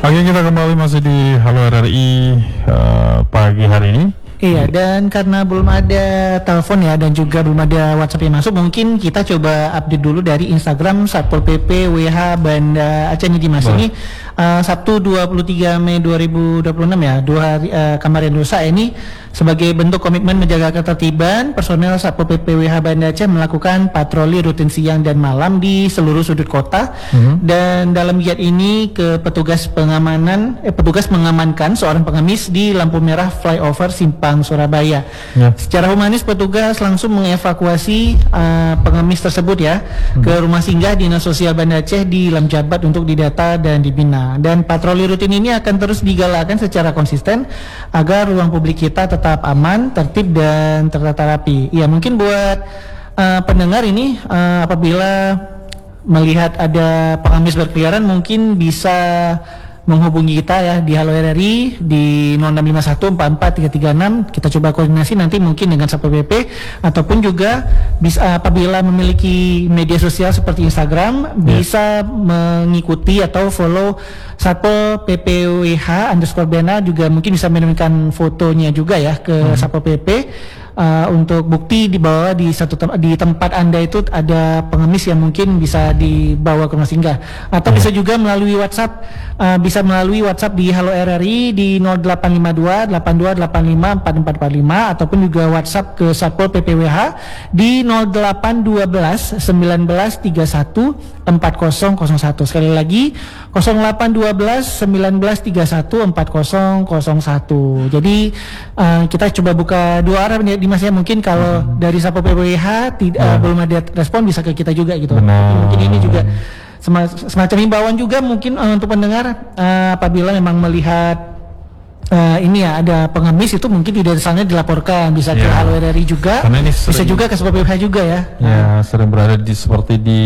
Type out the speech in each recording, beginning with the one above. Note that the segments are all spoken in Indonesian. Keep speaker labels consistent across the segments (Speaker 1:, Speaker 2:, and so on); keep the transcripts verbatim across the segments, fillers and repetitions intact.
Speaker 1: Oke, kita kembali masih di Halo R R I uh, pagi hari ini.
Speaker 2: Iya, dan karena belum ada telepon ya dan juga belum ada WhatsApp yang masuk, mungkin kita coba update dulu dari Instagram Satpol P P W H Banda Aceh nih Dimas. Ini uh, Sabtu dua puluh tiga Mei dua ribu dua puluh enam ya, dua hari uh, kemarin lusa ini sebagai bentuk komitmen menjaga ketertiban, personel Satpol P P W H Banda Aceh melakukan patroli rutin siang dan malam di seluruh sudut kota. Mm-hmm. Dan dalam giat ini ke petugas pengamanan eh, petugas mengamankan seorang pengemis di lampu merah flyover Simpang Surabaya. Yeah. Secara humanis petugas langsung mengevakuasi uh, pengemis tersebut ya hmm. ke rumah singgah Dinas Sosial Banda Aceh di Lamjabat untuk didata dan dibina. Dan patroli rutin ini akan terus digalakkan secara konsisten agar ruang publik kita tetap aman, tertib dan tertata rapi. Ya, mungkin buat uh, pendengar ini uh, apabila melihat ada pengemis berkeliaran mungkin bisa menghubungi kita ya di Halo R R I di nol enam lima satu empat empat tiga tiga enam. Kita coba koordinasi nanti mungkin dengan Satpol P P ataupun juga bisa apabila memiliki media sosial seperti Instagram yeah. bisa mengikuti atau follow Satpol P P W H underscore Bena, juga mungkin bisa menemukan fotonya juga ya ke hmm. Satpol P P. Uh, untuk bukti dibawa di satu tem- di tempat Anda itu ada pengemis yang mungkin bisa dibawa ke rumah singgah, atau hmm. bisa juga melalui WhatsApp, uh, bisa melalui WhatsApp di Halo R R I di nol delapan lima dua delapan dua delapan lima empat empat empat lima, ataupun juga WhatsApp ke Satpol P P W H di nol delapan satu dua sembilan tiga satu empat nol nol satu. Sekali lagi nol delapan satu dua sembilan tiga satu empat nol nol satu. Jadi uh, kita coba buka dua arah nih Dimas ya, mungkin kalau hmm. dari Satpol P P W H tidak uh, belum ada respon bisa ke kita juga gitu.
Speaker 1: Benar.
Speaker 2: Mungkin ini juga semacam himbauan juga mungkin uh, untuk pendengar uh, apabila memang melihat Uh, ini ya ada pengemis itu mungkin tidak misalnya dilaporkan, bisa yeah. ke Halo R R I juga, bisa juga ke Satpol P P W H juga ya.
Speaker 1: Ya uh. sering berada di seperti di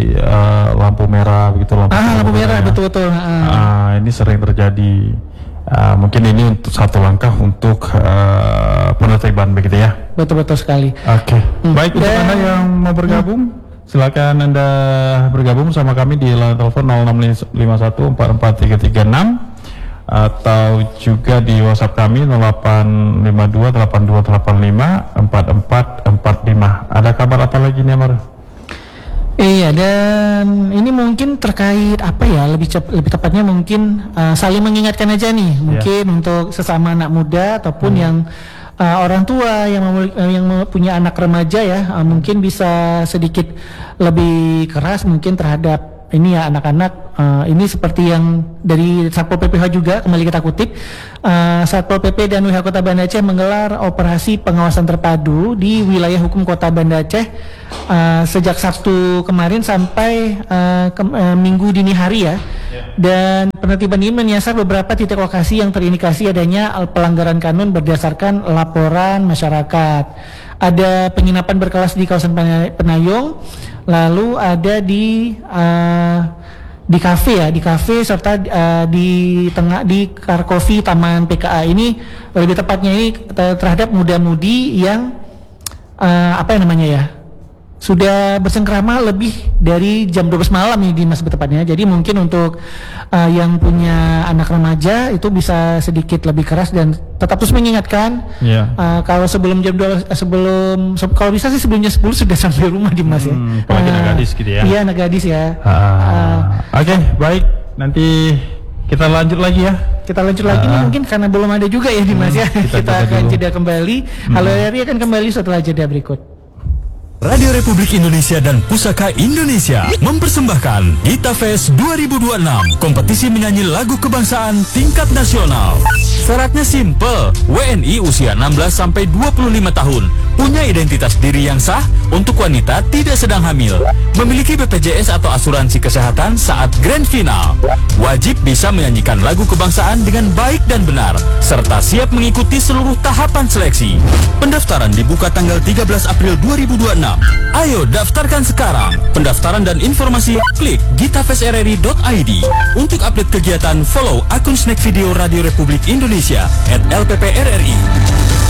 Speaker 1: uh, lampu merah begitu, lampu,
Speaker 2: ah, lampu merah ya. betul betul. Uh.
Speaker 1: Uh, ini sering terjadi. Uh, mungkin ini untuk satu langkah untuk uh, penertiban begitu ya.
Speaker 2: Betul betul sekali.
Speaker 1: Oke. Okay. Hmm. Baik, untuk Dan, Anda yang mau bergabung, hmm. silakan Anda bergabung sama kami di line telepon nol enam lima satu empat empat tiga tiga enam. Atau juga di WhatsApp kami nol delapan lima dua delapan dua delapan lima empat empat empat lima. Ada kabar apa lagi nih, Amar?
Speaker 2: Iya, dan ini mungkin terkait apa ya, lebih cep, lebih tepatnya mungkin uh, saling mengingatkan aja nih, mungkin yeah. untuk sesama anak muda ataupun hmm. yang uh, orang tua yang memul- uh, yang punya anak remaja ya, uh, mungkin bisa sedikit lebih keras mungkin terhadap ini ya anak-anak. Uh, ini seperti yang dari Satpol P P H juga, kembali kita kutip, uh, Satpol P P dan W H Kota Banda Aceh menggelar operasi pengawasan terpadu di wilayah hukum Kota Banda Aceh uh, sejak Sabtu kemarin sampai uh, ke, uh, Minggu dini hari ya. Dan penertiban ini menyasar beberapa titik lokasi yang terindikasi adanya pelanggaran kanun berdasarkan laporan masyarakat. Ada penginapan berkelas di kawasan Penayung, lalu ada di uh, di kafe ya, di kafe serta uh, di tengah di Car Coffee Taman P K A. Ini lebih tepatnya ini terhadap muda-mudi yang uh, apa yang namanya ya, sudah bersengkrama lebih dari jam dua belas malam nih di masa tepatnya. Jadi mungkin untuk uh, yang punya anak remaja itu bisa sedikit lebih keras dan tetap terus mengingatkan. Yeah. Uh, kalau sebelum jam dua belas, sebelum se- kalau bisa sih sebelumnya sepuluh sudah sampai rumah di Mas ya.
Speaker 1: Hmm, apalagi uh, anak gadis gitu ya.
Speaker 2: Iya, anak gadis ya. Uh, uh,
Speaker 1: Oke, okay, baik. Nanti kita lanjut lagi ya.
Speaker 2: Kita lanjut uh, lagi nih mungkin karena belum ada juga ya di Mas hmm, ya. Kita, kita akan dulu. jeda kembali. Hmm. Halo R R I akan kembali setelah jeda berikut.
Speaker 3: Radio Republik Indonesia dan Pusaka Indonesia mempersembahkan Gita Fest dua ribu dua puluh enam, kompetisi menyanyi lagu kebangsaan tingkat nasional. Syaratnya simple, W N I usia enam belas sampai dua puluh lima tahun, punya identitas diri yang sah, untuk wanita tidak sedang hamil, memiliki B P J S atau asuransi kesehatan saat grand final, wajib bisa menyanyikan lagu kebangsaan dengan baik dan benar, serta siap mengikuti seluruh tahapan seleksi. Pendaftaran dibuka tanggal tiga belas April dua ribu dua puluh enam. Ayo daftarkan sekarang. Pendaftaran dan informasi klik gitafestrri dot i d. Untuk update kegiatan follow akun Snack Video Radio Republik Indonesia at L P P R R I.